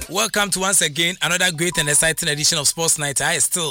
Welcome to once again another great and exciting edition of Sports Night. I still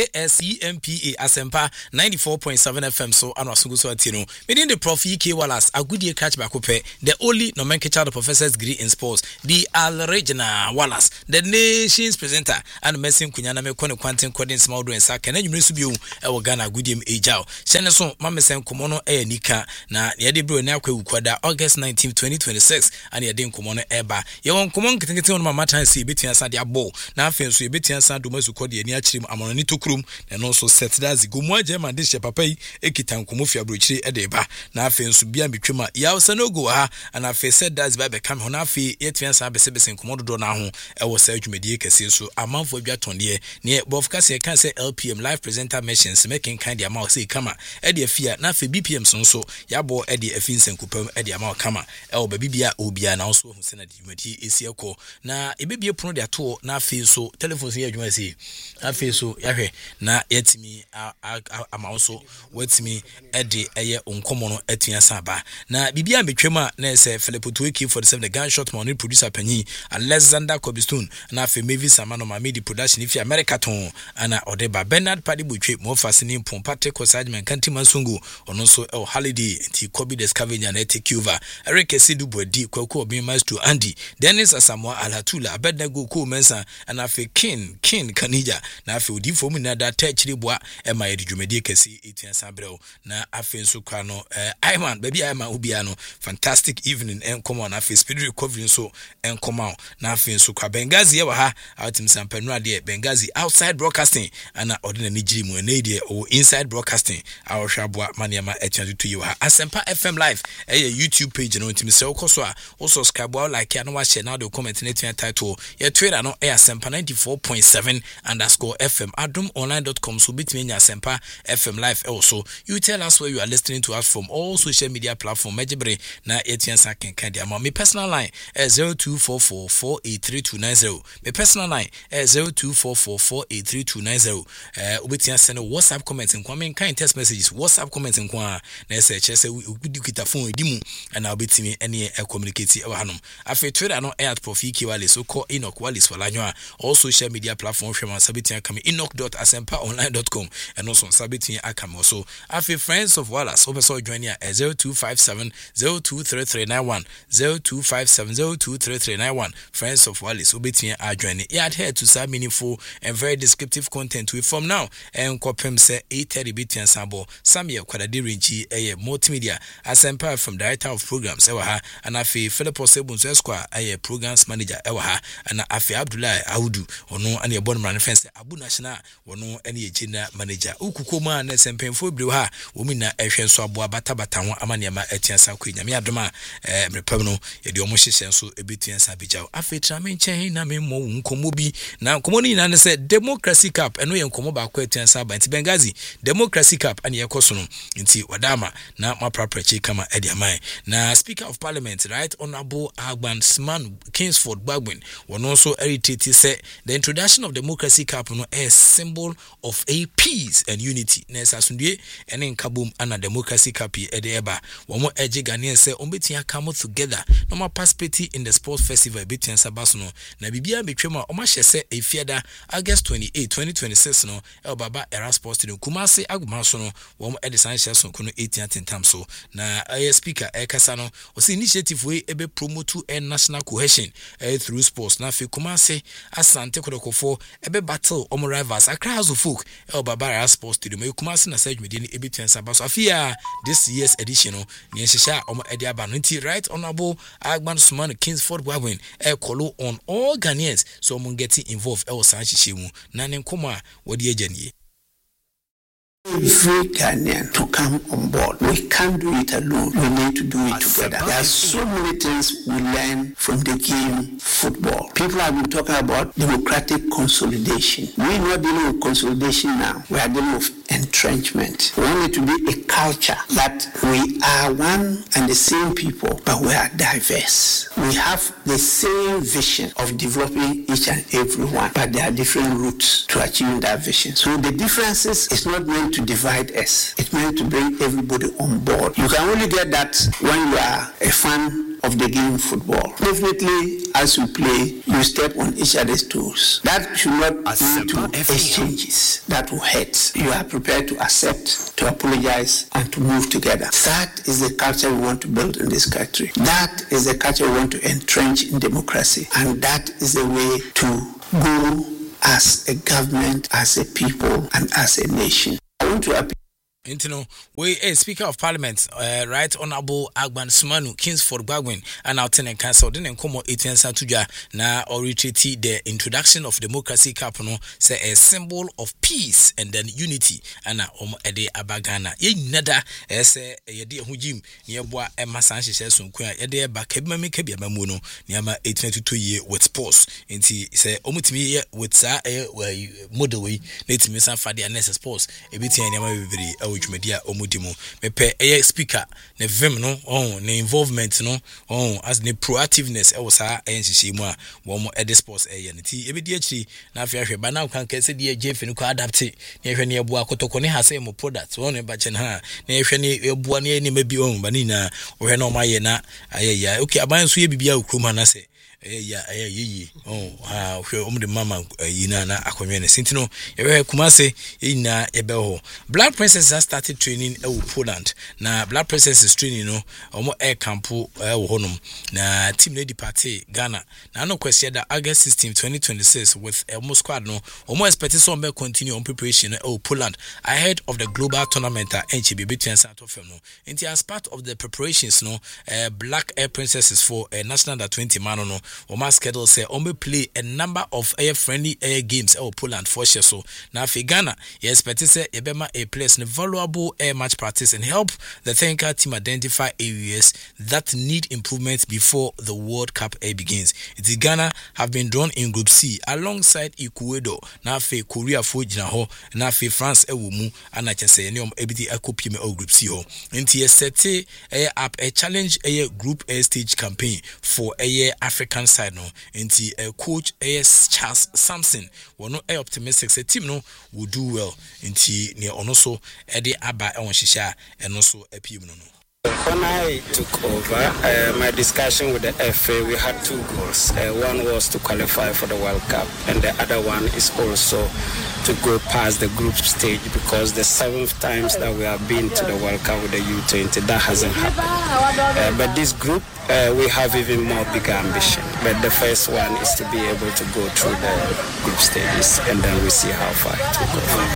ASEMPA Asempa 94.7 FM. So I'm Sungu so Atino. Meaning the Prof EK Wallace, a good year catch back the only nomenclature of the professor's degree in sports, the Al Regina Wallace, the nation's presenter, and Messim Kunyana me quantum coding small do and sack and you subu our Ghana good game ejao. Shenason, Mamma Sam Komono e Nika na Yadibro na Kwada August 19, 2026, and Yadin Komono Eba. You won't come on getting on my matter. See betia sa dia ball na afenso so betia sa do masu kodi ani achirim amonani to krum na also set that zigomu agema de she papa yi ekita nkomo fi abrochire e de ba na afenso bia metwema ya usa no go ha and afi said that ba be kam ho na afi yetia sa bese nkomo do na ho e wo sa adwumedie kese so amanfo adwaton de ne bofka se kan se LPM live presenter mentions making kind dia ma say kama e de afia na afi BPM so ya bo e de afi nsenkopam e de ma kama e wo ba bibia obia na so hu se na adwumedie esi ekọ na ebibie prono de ato na afi so telephone se adwuma se afi so yahwe na yetimi amawo wetimi ede eye onkomo no atua saba na bibia betwema na se Philip Tueki 47 the gunshot money producer panyi Alexander Cobblestone na afi Mavis Amano Mami production ifi America ton ana odeba Bernard Padi Butwe mo fasini Pompate Kosajman Kanti Mansungu ono so El Holiday ti Kobe the Scavenger na take over Eric Esidu Bodi Kwaku Obi Master Andy Dennis Asamoah Alhatula Abednego Ko Mensa and afi King Kanija na afi odifo mu na da tachiri boa e ma yedi dwumedie kesi etua sabreo na afi nso kwa no Iman baby Iman obia no fantastic evening enkomo na afi speed recovery nso enkomo na afi nso kwa Bengazi ye wa ha outim sampanu ade Bengazi outside broadcasting ana odina nigiri mu na ide o inside broadcasting awhwa boa maniama etua to you ha Asempa FM live YouTube page no ntim se okoso a o subscribe or like ya no wa share na do comment na etua title ya Twitter no Asempa 94.7_FM adumonline.com so bitme nya Asempa FM live also you tell us where you are listening to us from all social media platform mejebre na etiansa kenkan dia my personal line 0244483290 my personal line 0244483290 obetia send WhatsApp comments and comment kind text messages WhatsApp comments and kwa na say chese ukita phone edimu and obetimi ene communicate e hanom afi Twitter no @Prof EK Wallace so call Enoch Wallace Walanyo all social media platform hwema sabitia kame enoch.asempaonline.com and also sabitia akame also afi friends of Wallace obeso join ya 0257023391 0257023391 friends of Wallace obetia join ya adhere to some meaningful and very descriptive content we from now and kopem se 8:30 bitia sabo Samuel Kwadade Renchi multimedia Asempa from director of programs ewa ha and afi Philip Osebunso Esquire programs manager ewa ha and afi Abdullah Audu ono ane ebon man fence Abu National ono ane ejina manager ukukoma na sempemfo biro ha omi na ehwe nso aboa batabata ho amaniama atiansa kwa nyame adoma mrepam no yede omo hyehye nso ebetiansa bijaw afetra menchen na memmo nkomo bi na nkomo ni na se Democracy Cup eno ye nkomo ba kwa atiansa ba nti Bengazi Democracy Cup ane yekoso no nti wadama na mapraprechi kama ediamai na Speaker of Parliament right honorable Agban Sman Kingsford Bagwin wono also irritated say the introduction of Democracy Cup no a symbol of a peace and unity na sasundue ene nkabom ana Democracy Cup edeba womo eje Ghanaian say ombetia come together no ma participate in the sports festival betian sabaso no na bibia betwema o ma hyese efiada August 28 2026 no el baba era sports no Kumasi agumaso no womo edisan hyeso kono 18 tentam so na speaker ekasa no o see initiative we ebe promote and national cohesion through sports na fe Kumasi Asante Kodokofo ebe battle omo rivals Accra House of Folk el baba sports stadium Kumasi na sajmedi ni ebetian sabaso afia this year's edition no ni ehyeha omo edi aba no nti right honorable Agban Sman Kingsford Wagwin call on all Ghanaians so omo get involved el sanhyehe mu na ne nkoma wodi aganie every Ghanaian to come on board. We can't do it alone. We need to do it together. There are so many things we learn from the game football. People have been talking about democratic consolidation. We're not dealing with consolidation now. We are dealing with entrenchment. We want it to be a culture that we are one and the same people, but we are diverse. We have the same vision of developing each and every one, but there are different routes to achieving that vision. So the differences is not meant meant to divide us. It meant to bring everybody on board. You can only get that when you are a fan of the game football. Definitely, as you play, you step on each other's toes. That should not lead to exchanges that will hurt. You are prepared to accept, to apologize, and to move together. That is the culture we want to build in this country. That is the culture we want to entrench in democracy. And that is the way to go as a government, as a people, and as a nation. I want to appeal. We Speaker of Parliament, Right Honorable Agban Sumanu, Kingsford Bagwin, and our tenant council, then come 18 Santuja, now or retreat the introduction of democracy capital, say a symbol of peace and then unity, and ede abagana. Ye nada, say a dear Hujim, near Bois and Massanchi says, Yade Bakabma Mekabia Mamuno, Niama 822 year with sports, and he say, Omutimi with Sa model way, let's miss some Fadi and Nessa sports, a bit in which media omudimo mepe speaker ne vim no ne involvement no as ne proactiveness was sa enhihye mu a wo mo ede sports nti ebedi akiri na afia hwe ba na kan kase de jefe no ko adapt ne hwe ne ebu akotoko ne ha say mo product wo ne ba chen ha ne hwe ne ebu ne ne mabi ba ni na wo hwe no ma ye na ayaya okay aban so ye bibia okrom ha na say the mama yina na akonwene sintino ye kumase yina ebe ho. Black Princess has started training Poland na Black Princess training no omo air camp wo honum na team lady party Ghana na no question that August 16 2026 with Elmo squad no omo expect some be continue on preparation Poland ahead of the global tournament NCB between Santo no into as part of the preparations no Black Air Princesses for national under 20 man no Oma schedule say Ombe play a number of friendly games Poland for sure. So now for Ghana, you expect to say Ebema a place in valuable match practice and help the Thinker team identify areas that need improvement before the World Cup begins. It's Ghana have been drawn in Group C alongside Ecuador. Now for Korea for Jinaho, now for France Ewumu, and I can say any ebiti akopime Group C ho. Into set up a challenge Group A stage campaign for African side no. Into coach Charles Sampson no optimistic say team no will do well into near onoso ede aba on shisha and also a pim no. When I took over, my discussion with the FA, we had two goals. One was to qualify for the World Cup, and the other one is also to go past the group stage, because the 7th times that we have been to the World Cup with the U20, that hasn't happened. But this group, we have even more bigger ambition. But the first one is to be able to go through the group stages, and then we see how far it will go.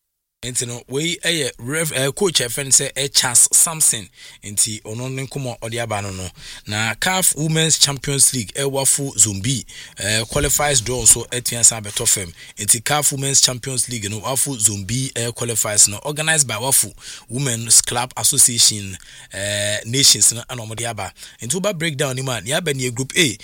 Enti we coach friend say Charles Sampson enti ono nkomo ode aba no na CAF Women's Champions League wafu Zombi qualifies draw so etiansa beto fam enti CAF Women's Champions League no wafu Zombi qualifies no organized by wafu Women's Club Association nations no anomode aba enti oba breakdown ni man ya ba ni group A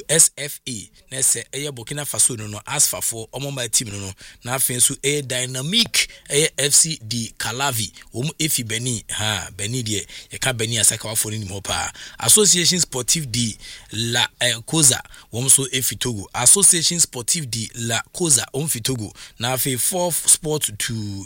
USFA na say Burkina Faso no asfa for omoma team no na afensu dynamic FC di Calavi efi Beni Beni de yeka Beni asaka wafo ni mopa Association Sportive di La Cosa so efi Togo Association Sportive di La Cosa fi Togo na afi fourth sport to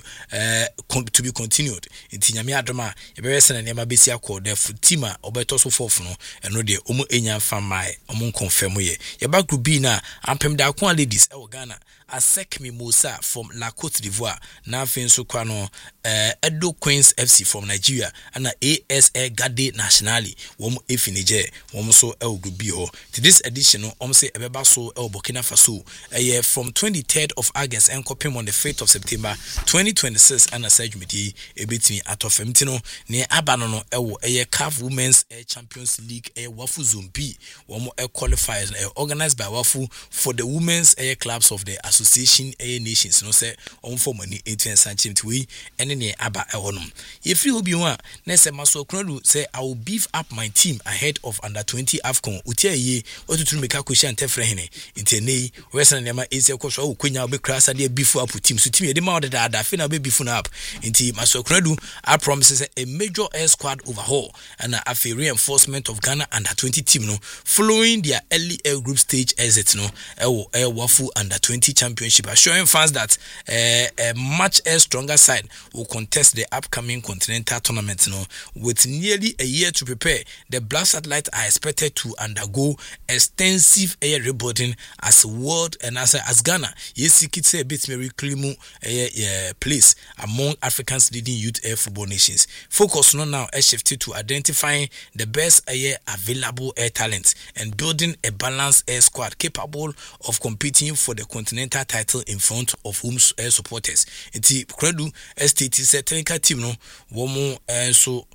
be continued inti nyame adoma yebe sene nema besi akọ the team a obeto so fourth no eno de enya famai confirm ye yeba group B na ampem da akwa ladies Ghana Asekmi Musa from La Côte d'Ivoire na finso kwano Edo Queens FC from Nigeria and ASA Gade Nationally efi Niger so group B ho. To this edition say ebeba so Burkina Faso from 23rd of August and kopim on the 5th of September 2026 and asajumiti ebetimi atofemtino ne abano no CAF Women's Champions League wafu Zombi qualifiers organized by wafu for the women's clubs of the Association nations no say for money 18 centimeters we and ne aba honum if you be one na say maso krodu say I will beef up my team ahead of under 20 AFCON utia ye otutu meka kwehia ntefre hene intene wesa na ma ese kwso okwenya obekra de beef up team so team ye de ma odeda adafe na be beef na up inti maso krodu I promises a major air squad overhaul and a reinforcement of Ghana under 20 team no following their early group stage exit no wafu under 20 championship, assuring fans that a much extra stronger side will contest the upcoming continental tournament with nearly a year to prepare. The Black Satellites are expected to undergo extensive rebuilding as world and as Ghana seek a bit more reclaim place among Africa's leading youth air football nations. Focus now is shifted to identifying the best available air talent and building a balanced air squad capable of competing for the continental title in front of whom air supporters. Inti Kredu STT said technical team no womo so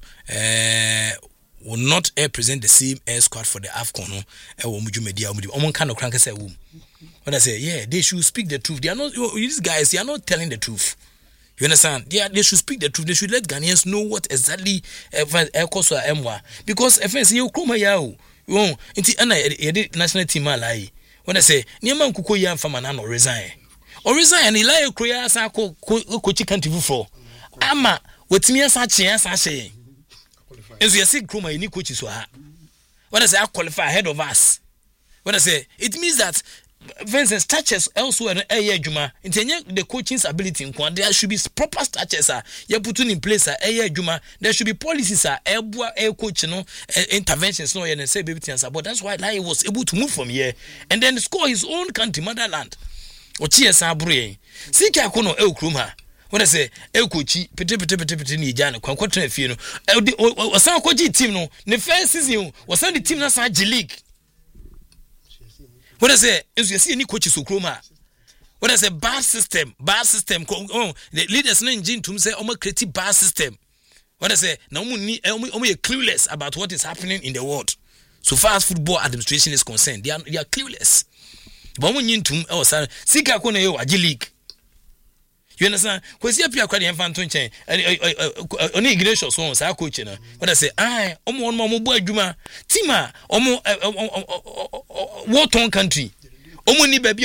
will not present the same air squad for the AFCON no omon kind of crank say wom. When I say yeah, they should speak the truth. They are not these guys, they are not telling the truth. You understand? They should speak the truth. They should let Ghanaians know what exactly cause MWA. Because FNC you come here, you inti national team alai. When I say Niaman Kuko Yam Famana no resign. Or resign and Eli Korea sa coach country for. Ama wetimi asa chance say. Enso yesi kroma ni coach so ha. When I say I qualify ahead of us. When I say it means that Vincent structures elsewhere in area juma the coaching's ability in there should be proper structures you put in place area juma there should be policies air coach interventions no and say baby things but that's why he was able to move from here and then score his own country motherland ochi sabure sika kono kroma when I say coach pete ni jana kwankwatra fie no osan koji team no ne first season osan the team na sa G-League. What I say, is you see any coaches who chroma. What I say, bar system. The leaders no engine to say, creative bar system. What I say, now we are clueless about what is happening in the world. So far as football administration is concerned, they are clueless. But when you to Sika Kone G-League. You understand? Because you are quite infantile chain. Only Ignatius was our coach. What I say, I almost boy Juma, Tima, Warton country. Ni baby,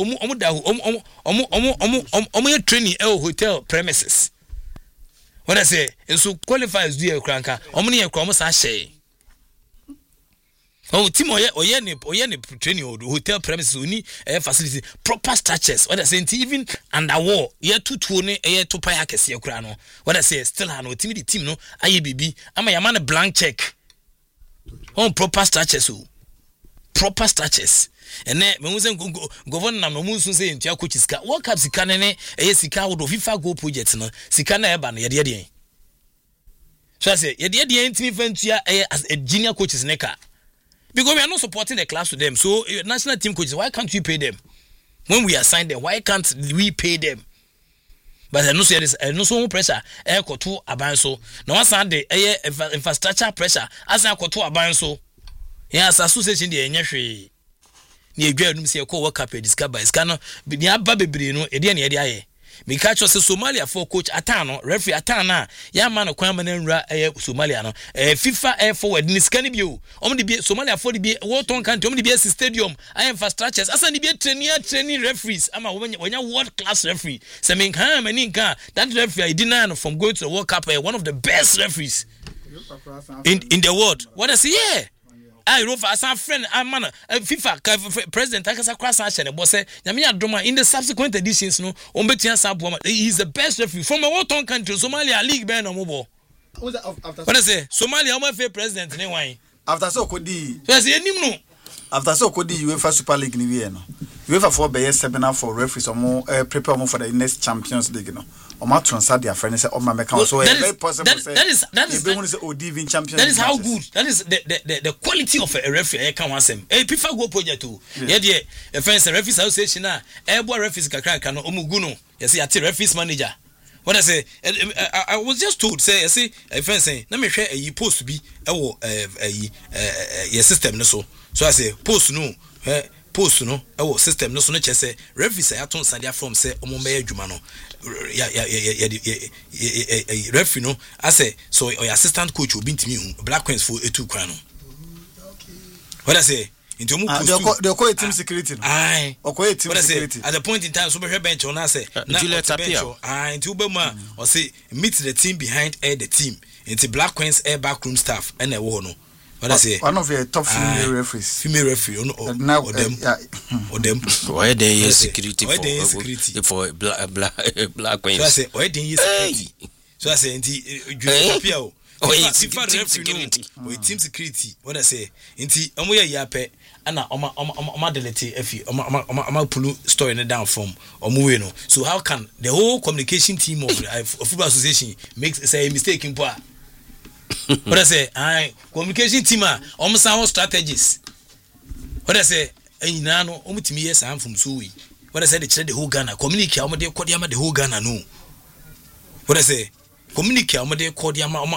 training hotel premises. What I say, and so qualifies do a cranker, Omni a chromus ashay. Oh, Timo, or training or hotel premises, only facility, proper structures. What I say, even under war, year 220, a year to Payakes, your crano. What I say, still have no timid team, no, IABB, I'm a man a blank check. Oh, proper structures, proper structures. And then, when we governor, no moon say in your coaches, what up Sikane, a Sika would FIFA go projects, no, Sikana Eban, Yadia. So I say, Yadia ain't me venture as a junior coach's necker. Because we are not supporting the class to them. So, national team coaches, why can't we pay them? When we assign them, why can't we pay them? But I know there is no so pressure. Air to abanso. Now, once the infrastructure pressure, as I to abanso. Yes, association the Enyashi. Near Gradum say a co worker pay discover is cano, but near Baby no, Edian Edia. Me catch us Somalia for coach Atano, referee Atana, young man of Quamanen Somaliano, FIFA air forward in Scanibio, only be Somalia for the be Warton country, only be a stadium, I infrastructures, as I be training referees. I'm a when you're world class referee, Samin Ham and Inca, that referee I didn't from going to the World Cup, one of the best referees in the world. What I say, yeah. I wrote for some friend, I'm man, FIFA president, Takasa Cross Action, and was say, Yamia Droma in the subsequent editions, no, he's the best referee from a Warton country, Somalia League Ban or mobile. What I say, Somalia, I'm my favorite president, anyway. After so could be, after so could the UEFA Super League in Vienna. UEFA for Bayer seminar for referees or more prepare more for the next Champions League, no. Or my transfer their friends or my account. So very possible. That is champion. That is how good. That is the quality of a referee. I can't want them. A FIFA go project too. Yeah, a friends referees association now. Every referees can omuguno. You see, I tell referees manager. What I say, I was just told. Say, I say, a friend saying, let me share a post to be a system. So I say, post no. Post no system no so no chese referees I ton sandia from say omombe adwuma no referee no I say so your assistant coach will be ntimi hu Black Queens for etu kra no what I say into mu post the call team security no ai okoye team security at the point in time so be bench on say na into be ma or say meet the team behind the team into Black Queens backroom staff and e wo no What I say? One of your top female referees. Female referee. Now, them. Why they use security for black queens? So I say, why they use security? So I say, you team security. What I say? Inti, omoya yape. Ana oma delete efi oma pulu story in down from omuwe no. So how can the whole communication team of football association make say a mistake in poa? What I say? Communication team sound strategies. What I say? Ina no omutimi yes am from suwi. What I say the whole Ghana communicate omode kodiama the whole Ghana no. What I say? Communicate omode kodiama